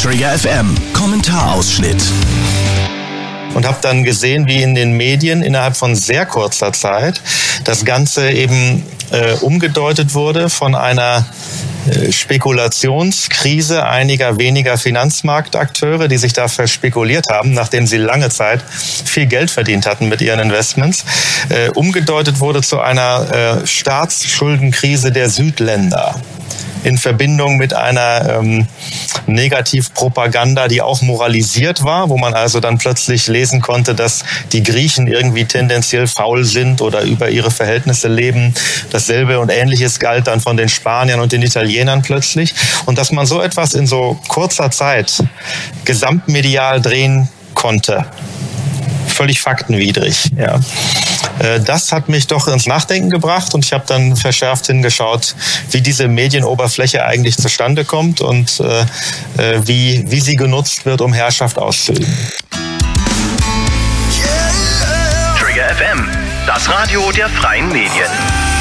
Trigger FM, Kommentarausschnitt. Und habe dann gesehen, wie in den Medien innerhalb von sehr kurzer Zeit das Ganze eben umgedeutet wurde von einer Spekulationskrise einiger weniger Finanzmarktakteure, die sich dafür spekuliert haben, nachdem sie lange Zeit viel Geld verdient hatten mit ihren Investments, umgedeutet wurde zu einer Staatsschuldenkrise der Südländer. In Verbindung mit einer Negativpropaganda, die auch moralisiert war, wo man also dann plötzlich lesen konnte, dass die Griechen irgendwie tendenziell faul sind oder über ihre Verhältnisse leben. Dasselbe und Ähnliches galt dann von den Spaniern und den Italienern plötzlich. Und dass man so etwas in so kurzer Zeit gesamtmedial drehen konnte, völlig faktenwidrig. Ja. Das hat mich doch ins Nachdenken gebracht und ich habe dann verschärft hingeschaut, wie diese Medienoberfläche eigentlich zustande kommt und wie sie genutzt wird, um Herrschaft auszuüben. Trigger FM, das Radio der freien Medien.